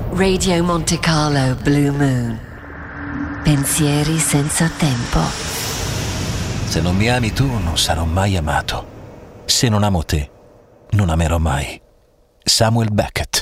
Radio Monte Carlo Blue Moon. Pensieri senza tempo. Se non mi ami tu, non sarò mai amato. Se non amo te, non amerò mai. Samuel Beckett.